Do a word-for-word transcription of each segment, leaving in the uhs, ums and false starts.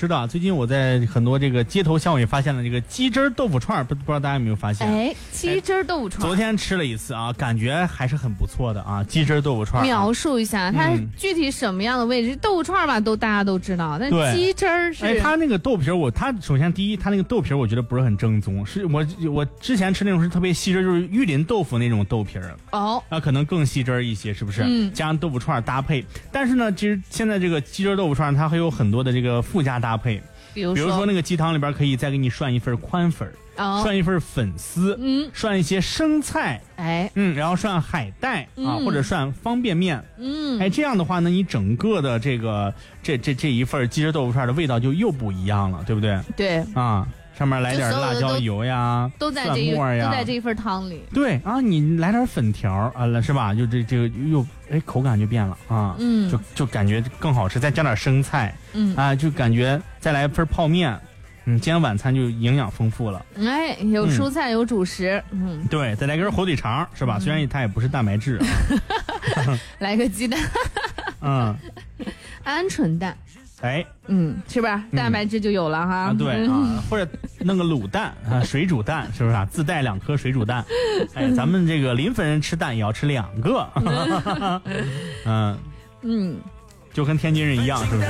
吃的。最近我在很多这个街头巷尾发现了这个鸡汁豆腐串，不不知道大家有没有发现？ 哎，鸡汁豆腐串， 昨天吃了一次啊，感觉还是很不错的啊。鸡汁豆腐串， 描述一下它具体什么样的位置？嗯、豆腐串吧，都大家都知道，但鸡汁儿是。 哎，它那个豆皮我它首先第一，它那个豆皮我觉得不是很正宗，是我我之前吃那种是特别细汁，就是玉林豆腐那种豆皮儿哦， 啊，可能更细汁一些，是不是？ 嗯， 加上豆腐串搭配，但是呢，其实现在这个鸡汁豆腐串它还有很多的这个附加搭配， 比如说， 比如说那个鸡汤里边可以再给你涮一份宽粉，哦，涮一份粉丝， 嗯， 涮一些生菜， 哎， 嗯，然后涮海带、嗯、啊，或者涮方便面， 嗯， 哎，这样的话呢，你整个的这个这这这一份鸡汁豆腐串的味道就又不一样了，对不对？ 对， 啊。上面来点辣椒油呀， 都在这一蒜末呀， 都在这一份汤里。 对啊，你来点粉条啊，是吧？就这这个又哎口感就变了啊， 嗯， 就就感觉更好吃。再加点生菜， 嗯啊，就感觉再来一份泡面，嗯，今天晚餐就营养丰富了。 哎，有蔬菜、嗯、有主食，嗯， 对，再来根火腿肠是吧？ 嗯、 虽然它也不是蛋白质啊， 来个鸡蛋， 嗯， 鹌鹑蛋。 哎， 嗯，是吧？蛋白质就有了哈。 嗯、啊，对啊，或者弄个卤蛋啊，水煮蛋是不是啊？自带两颗水煮蛋。哎，咱们这个临汾人吃蛋也要吃两个。嗯嗯， 就跟天津人一样，是不是？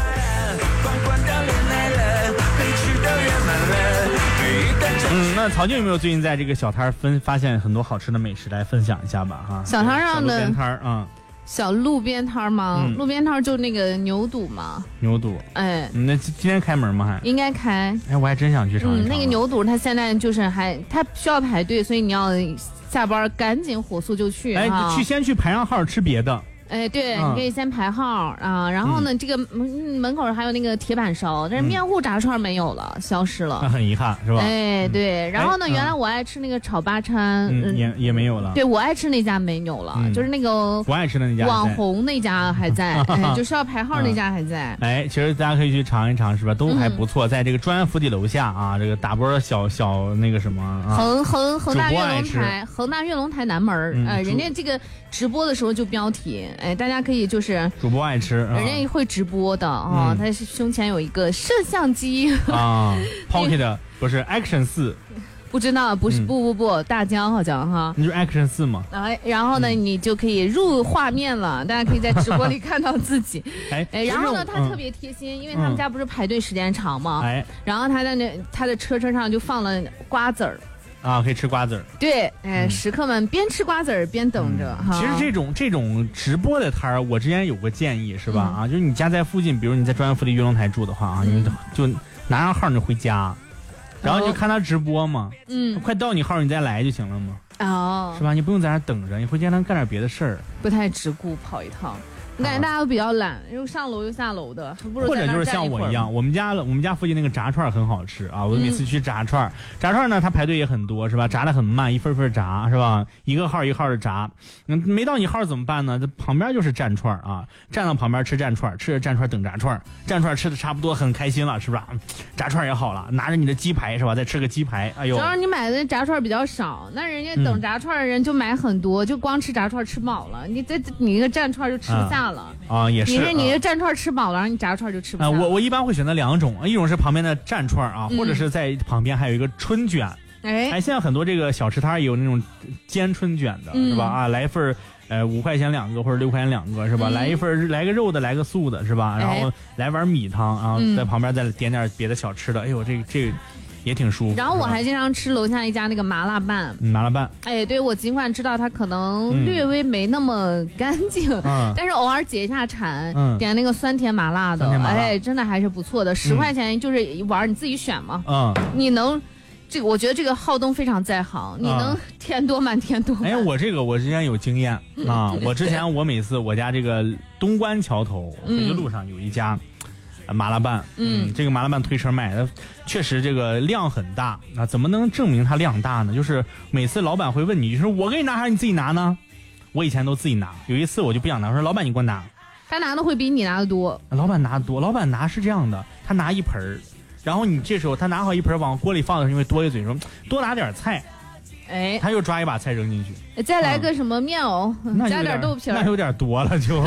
嗯，那曹静有没有最近在这个小摊分发现很多好吃的美食来分享一下吧？哈， 小摊上的小路边摊啊。嗯小路边摊吗、嗯？路边摊就那个牛肚嘛。 牛肚， 哎， 那今天开门吗？还应该开。 哎，我还真想去尝一尝、 嗯。那个牛肚，它现在就是还，它需要排队，所以你要下班赶紧火速就去。 哎，去先去排上号吃别的。 哎，对、嗯，你可以先排号啊，然后呢，嗯、这个门门口还有那个铁板烧，但是面糊炸串没有了，嗯、消失了， 那很遗憾，是吧？ 哎，对，然后呢， 哎、 原来我爱吃那个炒八川， 嗯，也也没有了。 对，我爱吃那家没有了，嗯、就是那个不爱吃的那家网红那家还在，哎，就是要排号那家还在。 哎，其实大家可以去尝一尝，是吧？都还不错，嗯、在这个中安府邸楼下啊，这个打波小小那个什么，啊、 恒恒恒大悦龙台，恒大悦龙台南门，嗯、呃，人家这个直播的时候就标题，哎，大家可以就。就是主播爱吃， 人家会直播的啊、嗯，他是胸前有一个摄像机啊 ，Pocket 不是 Action 四， 不知道不是、嗯、不不不大疆好像哈， 那就是 Action 四嘛。 哎，然后呢、嗯，你就可以入画面了，大家可以在直播里看到自己。 哎哎，然后呢，他特别贴心、嗯，因为他们家不是排队时间长嘛，哎，然后他在那他的车车上就放了瓜子儿。 啊，可以吃瓜子儿。 对，哎、嗯，食客们边吃瓜子儿边等着、 嗯。其实这种这种直播的摊儿，我之前有个建议是吧？ 嗯、 啊，就是你家在附近，比如你在中安福利悦龙台住的话啊，嗯、你就拿上号你就回家，然后你就看他直播嘛。嗯，快到你号你再来就行了嘛。 哦， 是吧？你不用在那等着，你回家能干点别的事儿。 不太直顾跑一趟。我感觉大家都比较懒，又上楼又下楼的，不如或者就是像我一样，我们家我们家附近那个炸串很好吃啊！我每次去炸串，嗯、炸串呢，它排队也很多，是吧？炸得很慢，一份份炸，是吧？一个号一个号的炸，嗯，没到你号怎么办呢？这旁边就是蘸串啊，站到旁边吃蘸串，吃着蘸串等炸串，蘸串吃的差不多很开心了，是吧？炸串也好了，拿着你的鸡排是吧？再吃个鸡排，哎呦！ 主要你买的炸串比较少，那人家等炸串的人就买很多，嗯、就光吃炸串吃饱了，你这你一个蘸串就吃不下了啊，啊也是。 你是你的蘸串吃饱了，然后你炸串就吃不下。 啊，我我一般会选择两种，一种是旁边的蘸串啊， 嗯、 或者是在旁边还有一个春卷。 哎， 哎，现在很多这个小吃摊也有那种煎春卷的， 嗯、 是吧？啊，来一份呃五块钱两个或者六块钱两个，是吧？嗯、来一份来个肉的，来个素的，是吧？然后来碗米汤，然后在旁边再点点别的小吃的。哎呦，这个这个。也挺舒服。 然后我还经常吃楼下一家那个麻辣拌， 嗯、麻辣拌。 哎，对，我尽管知道它可能略微没那么干净，嗯、但是偶尔解一下馋，嗯、点那个酸甜麻辣的， 酸甜麻辣哎，真的还是不错的。十块钱就是一碗，你自己选嘛。嗯，你能。这个我觉得这个浩东非常在行，你能添多满添多满。 哎，我这个我之前有经验啊，我之前我每次我家这个东关桥头回去路上有一家。麻辣拌，嗯，这个麻辣拌推车卖的，确实这个量很大啊！怎么能证明它量大呢？就是每次老板会问你，就是我给你拿还是你自己拿呢？我以前都自己拿，有一次我就不想拿，我说老板你给我拿， 他拿的会比你拿的多。 老板拿的多，老板拿是这样的，他拿一盆儿，然后你这时候他拿好一盆往锅里放的时候，因为多一嘴说多拿点菜。 哎， 他又抓一把菜扔进去， 再来个什么面藕，嗯、加点豆皮儿， 那有点多了就，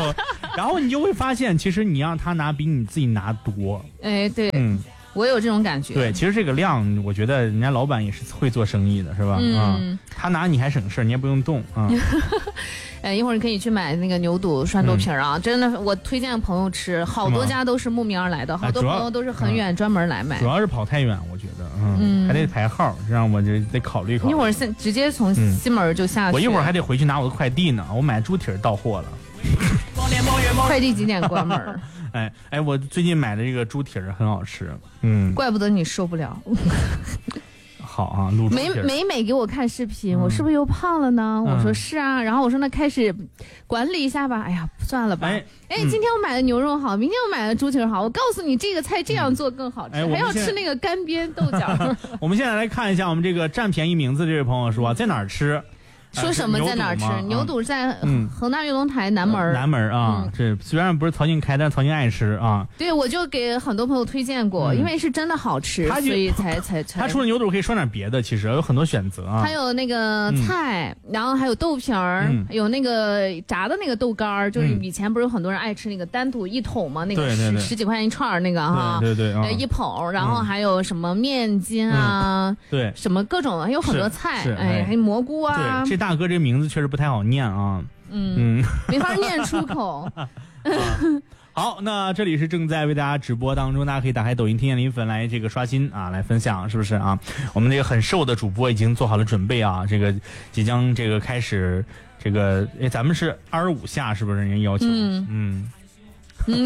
然后你就会发现，其实你让他拿比你自己拿多。 哎，对，嗯。我有这种感觉。 对，其实这个量，我觉得人家老板也是会做生意的，是吧？嗯，啊、他拿你还省事，你也不用动啊。 哎，一会儿你可以去买那个牛肚涮豆皮啊，嗯、真的，我推荐朋友吃，好多家都是慕名而来的，好多朋友都是很远、嗯、专门来买。 主要是跑太远，我觉得，嗯，嗯还得排号，这样我就得考虑考虑。 一会儿现直接从西门就下去、 嗯。我一会儿还得回去拿我的快递呢，我买猪蹄到货了。 快递几点关门？ 哎哎，我最近买的这个猪蹄儿很好吃，嗯， 怪不得你受不了。 好啊，卤猪蹄儿。 每每每给我看视频，嗯、我是不是又胖了呢？嗯、我说是啊，然后我说那开始管理一下吧。哎呀，算了吧。哎，哎嗯、今天我买的牛肉好，明天我买的猪蹄儿好。我告诉你，这个菜这样做更好吃，嗯、还要吃那个干煸豆角。 我们现在来看一下我们这个占便宜名字这位朋友说在哪儿吃。 说什么在哪儿吃？牛肚在恒大悦龙台南门。 南门啊，这虽然不是曹静开，但是曹静爱吃啊。 对，我就给很多朋友推荐过，因为是真的好吃，所以才才才。 他除了牛肚可以说点别的，其实有很多选择啊。 还有那个菜，然后还有豆皮儿，有那个炸的那个豆干儿，就是以前不是有很多人爱吃那个单独一桶嘛，那个十十几块钱一串那个哈， 对对对， 一捧，然后还有什么面筋啊， 对， 什么各种，还有很多菜，哎，还有蘑菇啊。 大哥这名字确实不太好念啊， 嗯嗯，没法念出口。啊、 好，那这里是正在为大家直播当中，大家可以打开抖音听见林粉来这个刷新啊，来分享，是不是啊？我们这个很瘦的主播已经做好了准备啊，这个即将这个开始这个，哎，咱们是二十五下，是不是人家要求？嗯嗯嗯。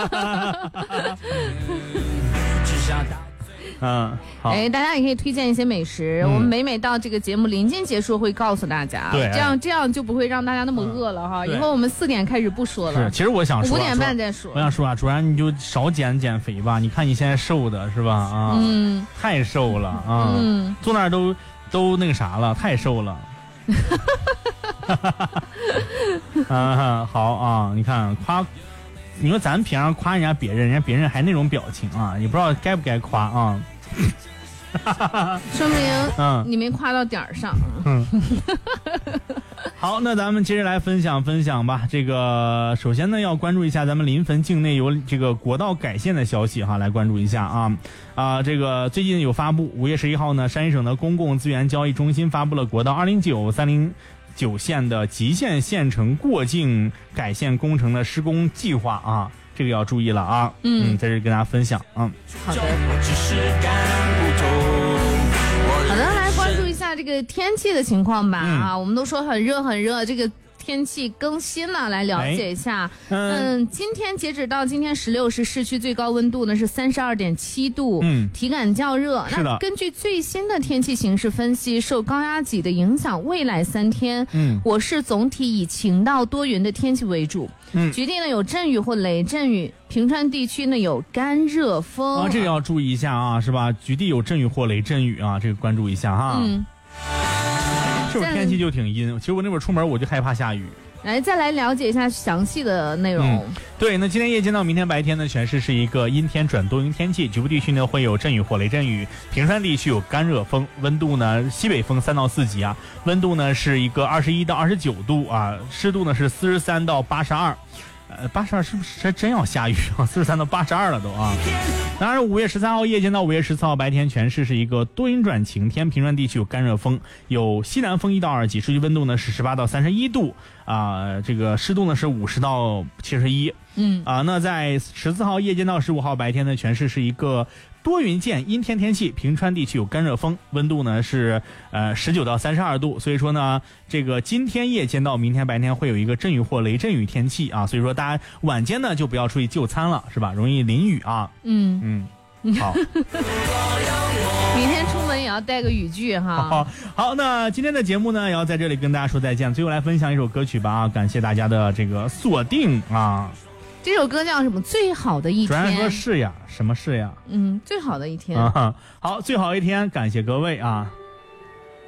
嗯，好。 哎，大家也可以推荐一些美食，嗯、我们每每到这个节目临近结束会告诉大家， 对， 这样这样就不会让大家那么饿了哈。嗯、以后我们四点开始不说了， 是，其实我想说， 五点半再说。 我想说啊，主要你就少减减肥吧，你看你现在瘦的是吧？啊，嗯，太瘦了啊，嗯，坐那儿都都那个啥了，太瘦了。啊，好啊，你看夸。你说咱平常夸人家别人，人家别人还那种表情啊，也不知道该不该夸啊。 说明嗯你没夸到点儿上。嗯。 好，那咱们接着来分享分享吧。这个首先呢，要关注一下咱们临汾境内有这个国道改线的消息哈，来关注一下啊啊！这个最近有发布，五月十一号呢，山西省的公共资源交易中心发布了国道二零九三零。九线的极限县城过境改线工程的施工计划啊，这个要注意了啊。嗯，嗯在这跟大家分享啊。 好的。好的，来关注一下这个天气的情况吧。嗯、啊，我们都说很热很热，这个。天气更新了，来了解一下。嗯, 嗯，今天截止到今天十六时，市区最高温度呢是三十二点七度，嗯，体感较热。 是的。 那根据最新的天气形势分析，受高压脊的影响，未来三天，嗯，我市总体以晴到多云的天气为主。嗯，局地呢有阵雨或雷阵雨，平川地区呢有干热风。 啊，这个要注意一下啊，是吧？局地有阵雨或雷阵雨啊，这个关注一下哈。嗯。是不是天气就挺阴？其实我那会儿出门我就害怕下雨。 来，再来了解一下详细的内容。嗯、 对，那今天夜间到明天白天呢，全市是一个阴天转多云天气，局部地区呢会有阵雨或雷阵雨，平川地区有干热风，温度呢西北风三到四级啊，温度呢是一个二十一到二十九度啊，湿度呢是四十三到八十二。呃，八十二是不是还真要下雨啊？四十三到八十二了都啊！当然，五月十三号夜间到五月十四号白天，全市是一个多云转晴天，平川地区有干热风，有西南风一到二级，实际温度呢是十八到三十一度啊、呃，这个湿度呢是五十到七十一。嗯啊，那在十四号夜间到十五号白天呢，全市是一个多云见阴天天气，平川地区有干热风，温度呢是呃十九到三十二度，所以说呢，这个今天夜间到明天白天会有一个阵雨或雷阵雨天气啊，所以说大家晚间呢就不要出去就餐了，是吧？容易淋雨啊。嗯嗯，好。 明天出门也要带个雨具哈。 好，好，那今天的节目呢，也要在这里跟大家说再见。最后来分享一首歌曲吧啊，感谢大家的这个锁定啊。 这首歌叫什么？最好的一天。 主说是呀，什么是呀？ 嗯，最好的一天。 啊，好，最好一天，感谢各位啊。